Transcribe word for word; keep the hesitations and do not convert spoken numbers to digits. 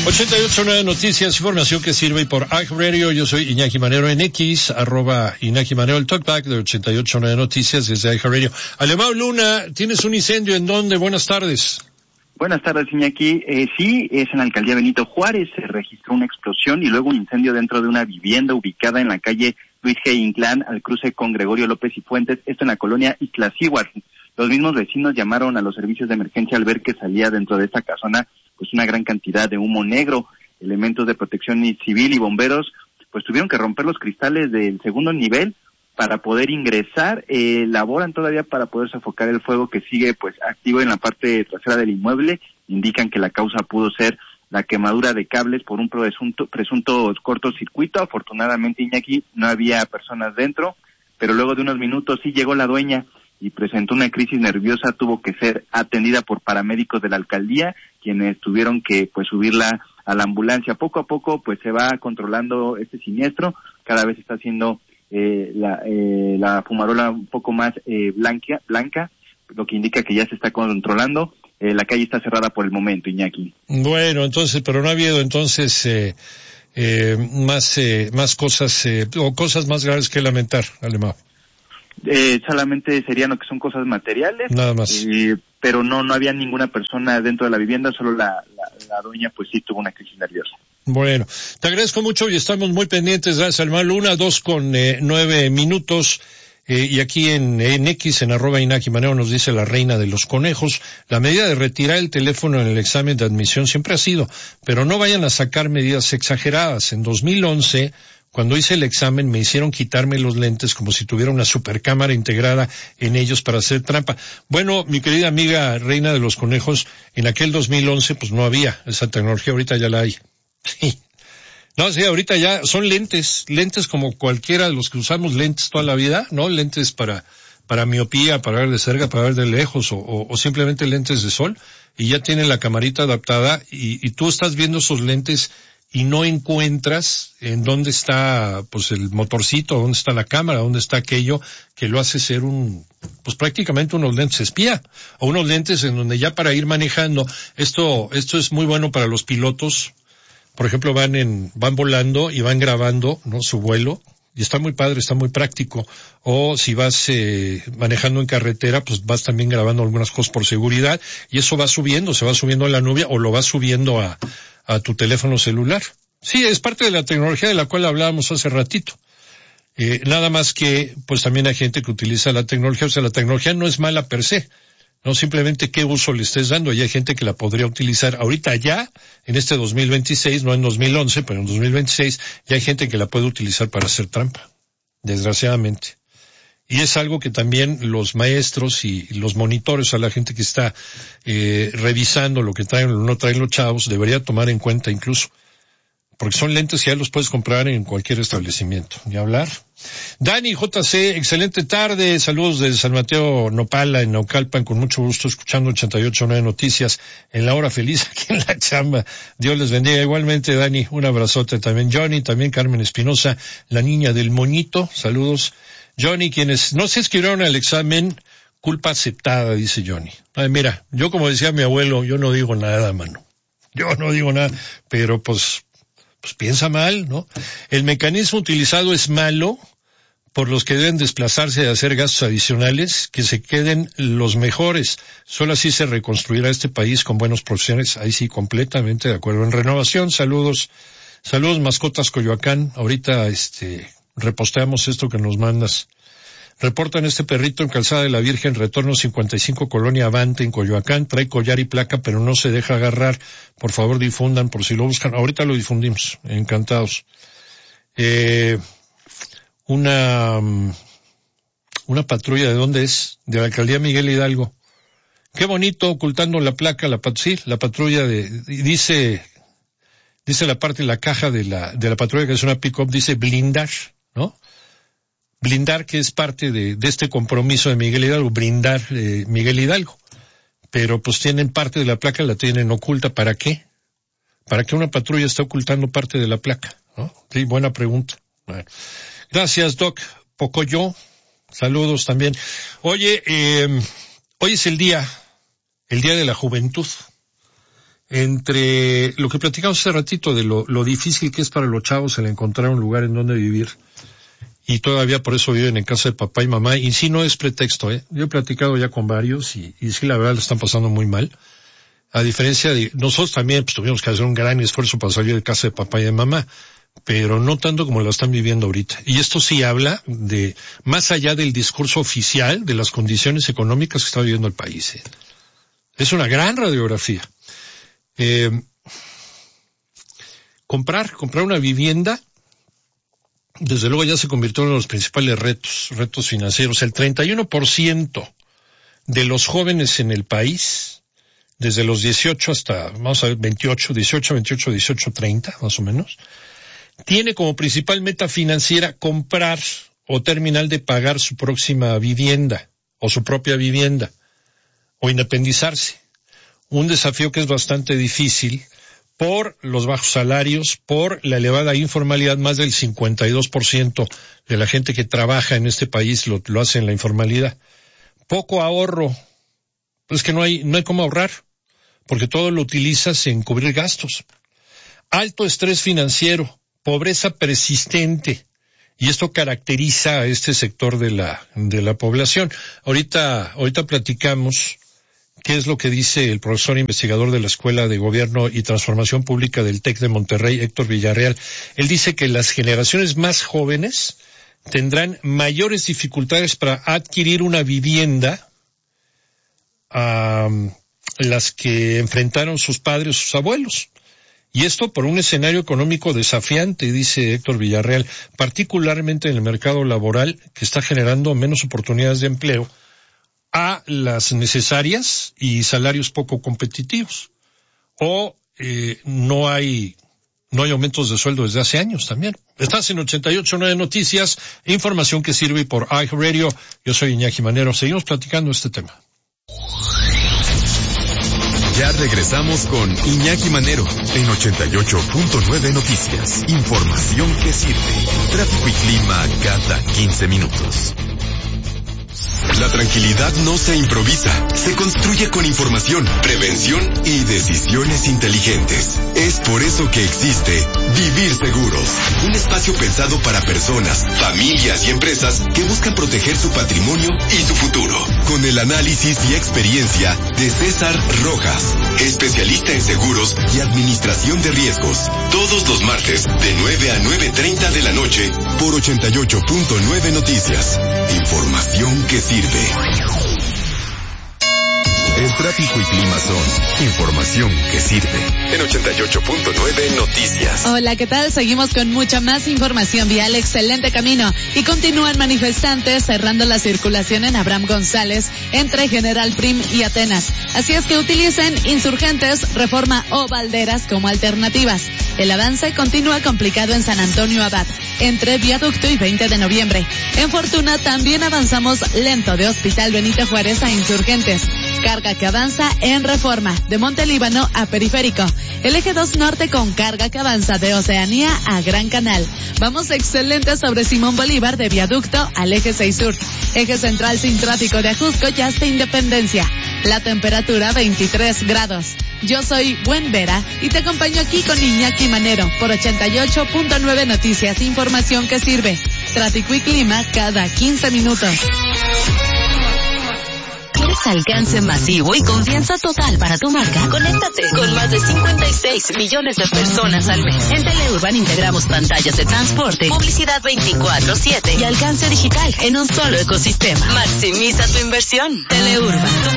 ochenta y ocho punto nueve Noticias, información que sirve por iHeartRadio. Yo soy Iñaki Manero en X, arroba Iñaki Manero, el talkback de ochenta y ocho punto nueve Noticias desde iHeartRadio. Alemão Luna, tienes un incendio en dónde? Buenas tardes. Buenas tardes, Iñaki. Eh, sí, es en la alcaldía Benito Juárez. Se registró una explosión y luego un incendio dentro de una vivienda ubicada en la calle Luis G. Inclán, al cruce con Gregorio López y Fuentes, esto en la colonia Ixtlacíhuatl. Los mismos vecinos llamaron a los servicios de emergencia al ver que salía dentro de esta casona pues una gran cantidad de humo negro. Elementos de protección civil y bomberos pues tuvieron que romper los cristales del segundo nivel para poder ingresar. Eh, laboran todavía para poder sofocar el fuego que sigue pues activo en la parte trasera del inmueble. Indican que la causa pudo ser la quemadura de cables por un presunto, presunto cortocircuito. Afortunadamente, Iñaki, no había personas dentro, pero luego de unos minutos sí llegó la dueña y presentó una crisis nerviosa. Tuvo que ser atendida por paramédicos de la alcaldía, quienes tuvieron que pues subirla a la ambulancia. Poco a poco pues se va controlando este siniestro. Cada vez está haciendo eh, la, eh, la fumarola un poco más eh, blanca, blanca, lo que indica que ya se está controlando. Eh, la calle está cerrada por el momento, Iñaki. Bueno, entonces, pero no ha habido entonces eh, eh, más eh, más cosas eh, o cosas más graves que lamentar, Alemão. Eh, solamente serían lo que son cosas materiales. Nada más. Eh, pero no no había ninguna persona dentro de la vivienda, solo la, la, la dueña pues sí tuvo una crisis nerviosa. Bueno, te agradezco mucho y estamos muy pendientes. Gracias, Alemão Luna, dos con eh, nueve minutos. Eh, y aquí en, en X, en arroba Iñaki Manero, nos dice la reina de los conejos, la medida de retirar el teléfono en el examen de admisión siempre ha sido, pero no vayan a sacar medidas exageradas. En dos mil once, cuando hice el examen, me hicieron quitarme los lentes como si tuviera una supercámara integrada en ellos para hacer trampa. Bueno, mi querida amiga reina de los conejos, en aquel dos mil once pues no había esa tecnología, ahorita ya la hay. Sí. No, sí, ahorita ya son lentes, lentes como cualquiera de los que usamos lentes toda la vida, ¿no? Lentes para, para miopía, para ver de cerca, para ver de lejos, o, o, o simplemente lentes de sol, y ya tienen la camarita adaptada, y, y tú estás viendo esos lentes y no encuentras en dónde está, pues, el motorcito, dónde está la cámara, dónde está aquello que lo hace ser un, pues, prácticamente unos lentes espía, o unos lentes en donde ya para ir manejando, esto, esto es muy bueno para los pilotos. Por ejemplo, van en, van volando y van grabando, ¿no? Su vuelo, y está muy padre, está muy práctico. O si vas, eh, manejando en carretera, pues vas también grabando algunas cosas por seguridad, y eso va subiendo, se va subiendo a la nube, o lo vas subiendo a, a tu teléfono celular. Sí, es parte de la tecnología de la cual hablábamos hace ratito. Eh, nada más que, pues también hay gente que utiliza la tecnología, o sea, la tecnología no es mala per se. No simplemente qué uso le estés dando, y hay gente que la podría utilizar ahorita ya, en este dos mil veintiséis, no en dos mil once, pero en dos mil veintiséis, ya hay gente que la puede utilizar para hacer trampa, desgraciadamente. Y es algo que también los maestros y los monitores, a la gente que está eh, revisando lo que traen o no traen los chavos, debería tomar en cuenta incluso. Porque son lentes que ya los puedes comprar en cualquier establecimiento. Ni hablar. Dani, J C, excelente tarde. Saludos desde San Mateo Nopala, en Naucalpan, con mucho gusto, escuchando ochenta y ocho punto nueve Noticias en la hora feliz aquí en la chamba. Dios les bendiga. Igualmente, Dani, un abrazote también. Johnny, también Carmen Espinosa, la niña del moñito. Saludos. Johnny, quienes no se inscribieron al examen, culpa aceptada, dice Johnny. Ay, mira, yo como decía mi abuelo, yo no digo nada, mano. Yo no digo nada, pero pues... pues piensa mal, ¿no? El mecanismo utilizado es malo, por los que deben desplazarse y hacer gastos adicionales, que se queden los mejores. Solo así se reconstruirá este país con buenos profesionales. Ahí sí, completamente de acuerdo. En renovación, saludos, saludos Mascotas Coyoacán. Ahorita, este, reposteamos esto que nos mandas. Reportan este perrito en Calzada de la Virgen, retorno cincuenta y cinco, Colonia Avante, en Coyoacán. Trae collar y placa, pero no se deja agarrar. Por favor, difundan por si lo buscan. Ahorita lo difundimos. Encantados. Eh, una, una patrulla, ¿de dónde es? De la Alcaldía Miguel Hidalgo. Qué bonito, ocultando la placa, la, sí, la patrulla de, dice, dice la parte de la caja de la, de la patrulla, que es una pick-up, dice blindar, ¿no? Blindar, que es parte de, de este compromiso de Miguel Hidalgo, brindar eh, Miguel Hidalgo. Pero pues tienen parte de la placa, la tienen oculta. ¿Para qué? ¿Para qué una patrulla está ocultando parte de la placa? ¿No? Sí, buena pregunta. Bueno. Gracias, Doc Pocoyo. Saludos también. Oye, eh, hoy es el día, el Día de la Juventud. entre lo que platicamos hace ratito de lo, lo difícil que es para los chavos el encontrar un lugar en donde vivir, y todavía por eso viven en casa de papá y mamá, y sí no es pretexto, ¿eh? Yo he platicado ya con varios y, y sí la verdad lo están pasando muy mal. A diferencia de, nosotros también pues tuvimos que hacer un gran esfuerzo para salir de casa de papá y de mamá, pero no tanto como la están viviendo ahorita. Y esto sí habla de, más allá del discurso oficial, de las condiciones económicas que está viviendo el país, ¿eh? Es una gran radiografía. Eh, comprar, comprar una vivienda, desde luego ya se convirtió en uno de los principales retos, retos financieros. El treinta y uno por ciento de los jóvenes en el país, desde los dieciocho hasta, vamos a ver, veintiocho, dieciocho, veintiocho, dieciocho, treinta, más o menos, tiene como principal meta financiera comprar o terminar de pagar su próxima vivienda, o su propia vivienda, o independizarse. Un desafío que es bastante difícil por los bajos salarios, por la elevada informalidad. Más del cincuenta y dos por ciento de la gente que trabaja en este país lo, lo hace en la informalidad. Poco ahorro, pues que no hay, no hay cómo ahorrar, porque todo lo utilizas en cubrir gastos. Alto estrés financiero, pobreza persistente, y esto caracteriza a este sector de la, de la población. Ahorita, ahorita platicamos qué es lo que dice el profesor investigador de la Escuela de Gobierno y Transformación Pública del TEC de Monterrey, Héctor Villarreal. Él dice que las generaciones más jóvenes tendrán mayores dificultades para adquirir una vivienda a las que enfrentaron sus padres o sus abuelos. Y esto por un escenario económico desafiante, dice Héctor Villarreal, particularmente en el mercado laboral, que está generando menos oportunidades de empleo a las necesarias y salarios poco competitivos. O eh, no hay no hay aumentos de sueldo desde hace años también. Estás en ochenta y ocho punto nueve Noticias, información que sirve por iHeartRadio. Yo soy Iñaki Manero. Seguimos platicando este tema. Ya regresamos con Iñaki Manero en ochenta y ocho punto nueve Noticias. Información que sirve. Tráfico y clima cada quince minutos. La tranquilidad no se improvisa, se construye con información, prevención y decisiones inteligentes. Es por eso que existe Vivir Seguros, un espacio pensado para personas, familias y empresas que buscan proteger su patrimonio y su futuro. Con el análisis y experiencia de César Rojas, especialista en seguros y administración de riesgos. Todos los martes de nueve a nueve treinta de la noche por ochenta y ocho punto nueve Noticias. Información que sirve. El tráfico y clima son información que sirve. En ochenta y ocho punto nueve Noticias. Hola, ¿qué tal? Seguimos con mucha más información vial. Excelente camino. Y continúan manifestantes cerrando la circulación en Abraham González entre General Prim y Atenas. Así es que utilicen Insurgentes, Reforma o Valderas como alternativas. El avance continúa complicado en San Antonio Abad, entre Viaducto y veinte de noviembre. En Fortuna también avanzamos lento de Hospital Benito Juárez a Insurgentes. Carga que avanza en Reforma, de Monte Líbano a Periférico. El eje dos norte con carga que avanza de Oceanía a Gran Canal. Vamos excelente sobre Simón Bolívar de Viaducto al eje seis sur. Eje central sin tráfico de Ajusco ya hasta Independencia. La temperatura veintitrés grados. Yo soy Buen Vera y te acompaño aquí con Iñaki Manero por ochenta y ocho punto nueve Noticias, información que sirve. Tráfico y clima cada quince minutos. ¿Quieres alcance masivo y confianza total para tu marca? Conéctate con más de cincuenta y seis millones de personas al mes. En Teleurban integramos pantallas de transporte, publicidad veinticuatro siete y alcance digital en un solo ecosistema. Maximiza tu inversión. Teleurban, tu